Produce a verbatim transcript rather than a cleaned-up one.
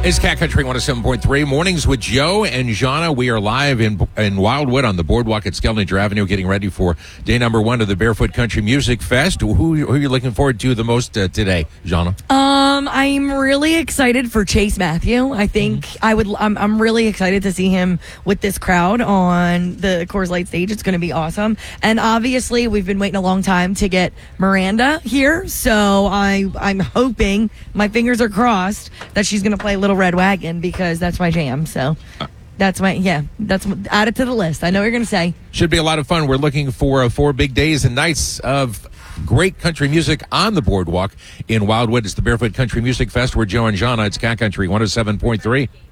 It's Cat Country one oh seven point three. Mornings with Joe and Jana. We are live in in Wildwood on the boardwalk at Skellinger Avenue, getting ready for day number one of the Barefoot Country Music Fest. Who, who are you looking forward to the most uh, today, Jana? Um, I'm really excited for Chase Matthew. I think mm-hmm. I would. I'm, I'm really excited to see him with this crowd on the Coors Light stage. It's going to be awesome. And obviously, we've been waiting a long time to get Miranda here, so I I'm hoping, my fingers are crossed, that she's going to play Little Red Wagon, because that's my jam. So that's my, yeah, that's, add it to the list. I know what you're going to say. Should be a lot of fun. We're looking for uh, four big days and nights of great country music on the boardwalk in Wildwood. It's the Barefoot Country Music Fest. We're Joe and Jana. It's Cat Country one oh seven point three.